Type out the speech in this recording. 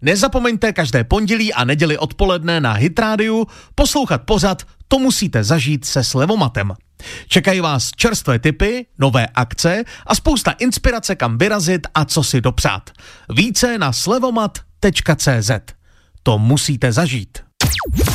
Nezapomeňte každé pondělí a neděli odpoledne na Hit Rádiu poslouchat pořad To musíte zažít se Slevomatem. Čekají vás čerstvé tipy, nové akce a spousta inspirace, kam vyrazit a co si dopřát. Více na slevomat.cz. To musíte zažít.